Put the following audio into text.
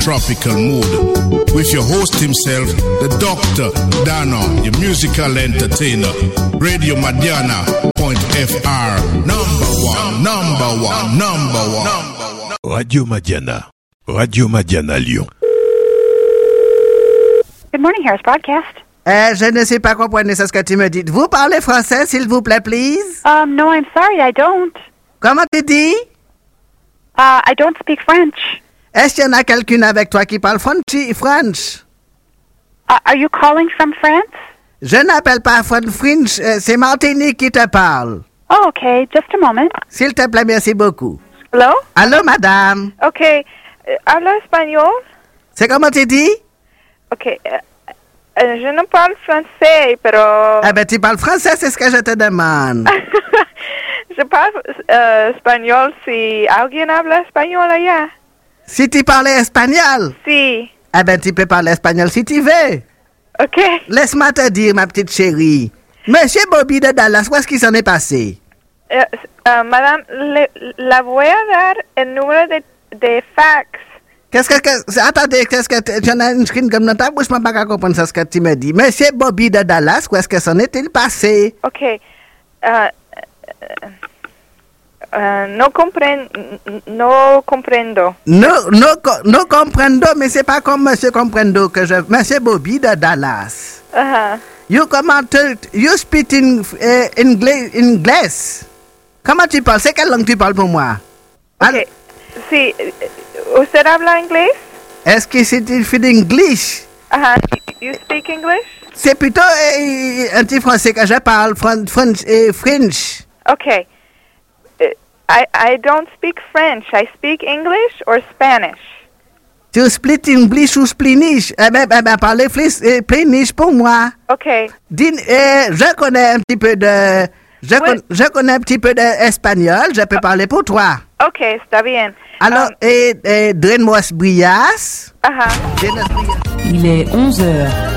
tropical mood. With your host himself, the Dr. Dano, your musical entertainer. Radio Madiana, point FR, number one. Radio Madiana. Radio Madiana Lyon. Good morning, Harris Broadcast. Je ne sais pas comprendre ce que tu me dis. Vous parlez français, s'il vous plaît, please? No, I'm sorry, I don't. Comment tu dis? I don't speak French. Est-ce qu'il y en a quelqu'un avec toi qui parle French? Are you calling from France? Je n'appelle pas French, c'est Martinique qui te parle. Oh, okay, just a moment. S'il te plaît, merci beaucoup. Hello? Allô, madame? Okay, habla espagnol? C'est comment tu dis? Okay, je ne parle français, pero... Eh ben, tu parles français, c'est ce que je te demande. Je parle espagnol si alguien habla espagnol allá. Si tu parlais espagnol? Si. Eh ben, tu peux parler espagnol si tu veux. Ok. Laisse-moi te dire, ma petite chérie. Monsieur Bobby de Dallas, où est-ce qu'il s'en est passé? Madame, la voy a dar el número de fax. Attendez, j'en ai une screen comme dans ta bouche, je ne peux pas comprendre ce que tu me dis. Monsieur Bobby de Dallas, où est-ce que s'en est-il passé? Ok. No comprendo. No comprendo, mais c'est pas comme Monsieur Comprendo que je... Monsieur Bobby de Dallas. You speak English. Comment tu parles? C'est quelle langue tu parles pour moi? Ok. Si, ¿usted habla inglés? Est-ce que c'est une fille d'English? You speak English? C'est plutôt un petit français que je parle, French. Okay. I don't speak French. I speak English or Spanish. Tu split English ou Splinish? Parlez Splinish pour moi. Okay. Je connais un petit peu de... Je connais un petit peu d'espagnol. Je peux parler pour toi. Okay, está bien. Alors, Drenos Brias. Il est 11h.